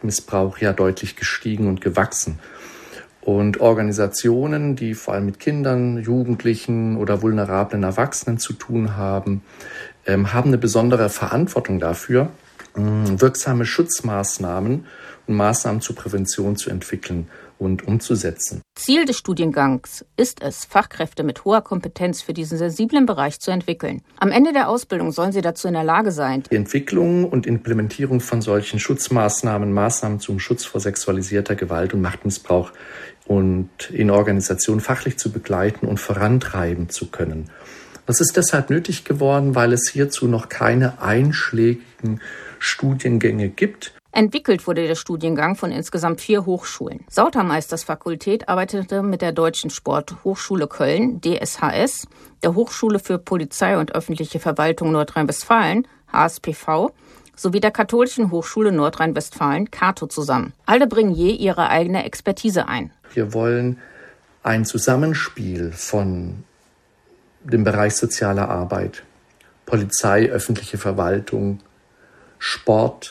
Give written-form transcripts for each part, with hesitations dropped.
Machtmissbrauch ja deutlich gestiegen und gewachsen. Und Organisationen, die vor allem mit Kindern, Jugendlichen oder vulnerablen Erwachsenen zu tun haben, haben eine besondere Verantwortung dafür, wirksame Schutzmaßnahmen und Maßnahmen zur Prävention zu entwickeln und umzusetzen. Ziel des Studiengangs ist es, Fachkräfte mit hoher Kompetenz für diesen sensiblen Bereich zu entwickeln. Am Ende der Ausbildung sollen sie dazu in der Lage sein, die Entwicklung und Implementierung von solchen Schutzmaßnahmen, Maßnahmen zum Schutz vor sexualisierter Gewalt und Machtmissbrauch und in Organisationen fachlich zu begleiten und vorantreiben zu können. Das ist deshalb nötig geworden, weil es hierzu noch keine einschlägigen Studiengänge gibt. Entwickelt wurde der Studiengang von insgesamt 4 Hochschulen. Sautermeisters Fakultät arbeitete mit der Deutschen Sporthochschule Köln, DSHS, der Hochschule für Polizei und öffentliche Verwaltung Nordrhein-Westfalen, HSPV, sowie der Katholischen Hochschule Nordrhein-Westfalen, Cato, zusammen. Alle bringen je ihre eigene Expertise ein. Wir wollen ein Zusammenspiel von dem Bereich soziale Arbeit, Polizei, öffentliche Verwaltung, Sport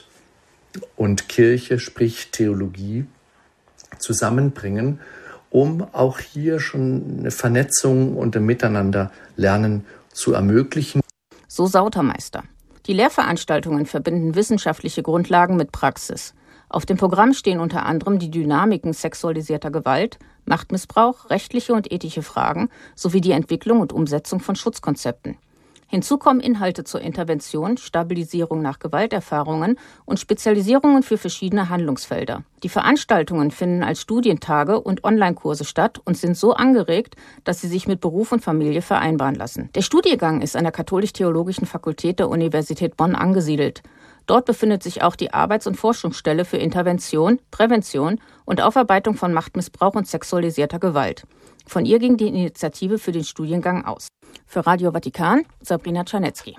und Kirche, sprich Theologie, zusammenbringen, um auch hier schon eine Vernetzung und ein Miteinanderlernen zu ermöglichen. So Sautermeister. Die Lehrveranstaltungen verbinden wissenschaftliche Grundlagen mit Praxis. Auf dem Programm stehen unter anderem die Dynamiken sexualisierter Gewalt, Machtmissbrauch, rechtliche und ethische Fragen sowie die Entwicklung und Umsetzung von Schutzkonzepten. Hinzu kommen Inhalte zur Intervention, Stabilisierung nach Gewalterfahrungen und Spezialisierungen für verschiedene Handlungsfelder. Die Veranstaltungen finden als Studientage und Online-Kurse statt und sind so angeregt, dass sie sich mit Beruf und Familie vereinbaren lassen. Der Studiengang ist an der Katholisch-Theologischen Fakultät der Universität Bonn angesiedelt. Dort befindet sich auch die Arbeits- und Forschungsstelle für Intervention, Prävention und Aufarbeitung von Machtmissbrauch und sexualisierter Gewalt. Von ihr ging die Initiative für den Studiengang aus. Für Radio Vatikan, Sabrina Czarnecki.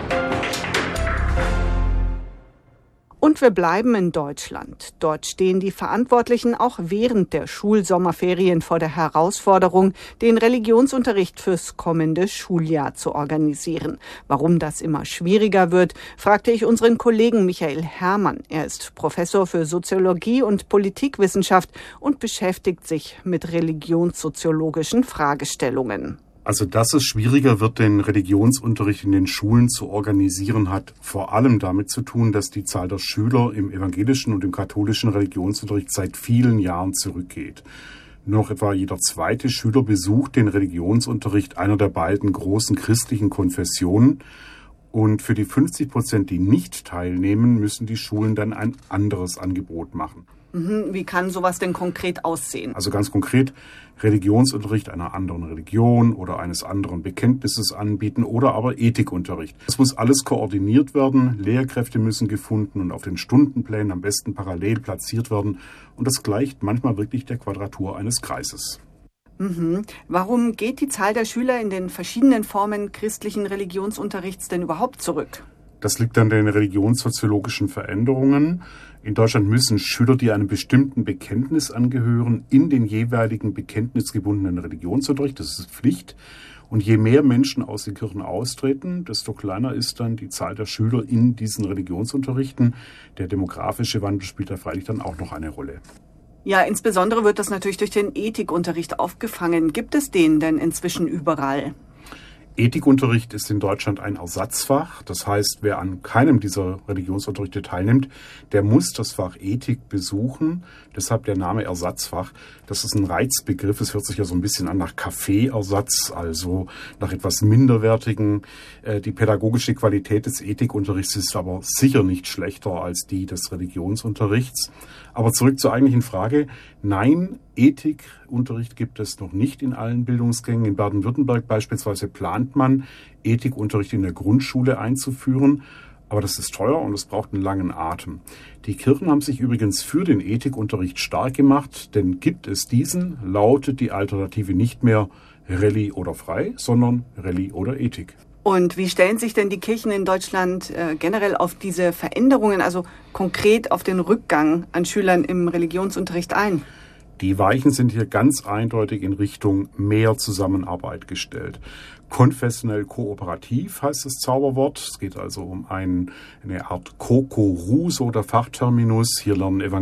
Und wir bleiben in Deutschland. Dort stehen die Verantwortlichen auch während der Schulsommerferien vor der Herausforderung, den Religionsunterricht fürs kommende Schuljahr zu organisieren. Warum das immer schwieriger wird, fragte ich unseren Kollegen Michael Herrmann. Er ist Professor für Soziologie und Politikwissenschaft und beschäftigt sich mit religionssoziologischen Fragestellungen. Also, dass es schwieriger wird, den Religionsunterricht in den Schulen zu organisieren, hat vor allem damit zu tun, dass die Zahl der Schüler im evangelischen und im katholischen Religionsunterricht seit vielen Jahren zurückgeht. Nur noch etwa jeder 2. Schüler besucht den Religionsunterricht einer der beiden großen christlichen Konfessionen. Und für die 50%, die nicht teilnehmen, müssen die Schulen dann ein anderes Angebot machen. Wie kann sowas denn konkret aussehen? Also ganz konkret Religionsunterricht einer anderen Religion oder eines anderen Bekenntnisses anbieten oder aber Ethikunterricht. Das muss alles koordiniert werden, Lehrkräfte müssen gefunden und auf den Stundenplänen am besten parallel platziert werden. Und das gleicht manchmal wirklich der Quadratur eines Kreises. Warum geht die Zahl der Schüler in den verschiedenen Formen christlichen Religionsunterrichts denn überhaupt zurück? Das liegt an den religionssoziologischen Veränderungen. In Deutschland müssen Schüler, die einem bestimmten Bekenntnis angehören, in den jeweiligen bekenntnisgebundenen Religionsunterricht. Das ist Pflicht. Und je mehr Menschen aus den Kirchen austreten, desto kleiner ist dann die Zahl der Schüler in diesen Religionsunterrichten. Der demografische Wandel spielt da freilich dann auch noch eine Rolle. Ja, insbesondere wird das natürlich durch den Ethikunterricht aufgefangen. Gibt es den denn inzwischen überall? Ethikunterricht ist in Deutschland ein Ersatzfach. Das heißt, wer an keinem dieser Religionsunterrichte teilnimmt, der muss das Fach Ethik besuchen. Deshalb der Name Ersatzfach. Das ist ein Reizbegriff. Es hört sich ja so ein bisschen an nach Kaffeeersatz, also nach etwas Minderwertigen. Die pädagogische Qualität des Ethikunterrichts ist aber sicher nicht schlechter als die des Religionsunterrichts. Aber zurück zur eigentlichen Frage. Nein, Ethikunterricht gibt es noch nicht in allen Bildungsgängen. In Baden-Württemberg beispielsweise plant man, Ethikunterricht in der Grundschule einzuführen. Aber das ist teuer und es braucht einen langen Atem. Die Kirchen haben sich übrigens für den Ethikunterricht stark gemacht, denn gibt es diesen, lautet die Alternative nicht mehr Reli oder frei, sondern Reli oder Ethik. Und wie stellen sich denn die Kirchen in Deutschland generell auf diese Veränderungen, also konkret auf den Rückgang an Schülern im Religionsunterricht ein? Die Weichen sind hier ganz eindeutig in Richtung mehr Zusammenarbeit gestellt. Konfessionell kooperativ heißt das Zauberwort. Es geht also um eine Art Kokorus oder Fachterminus. Hier lernen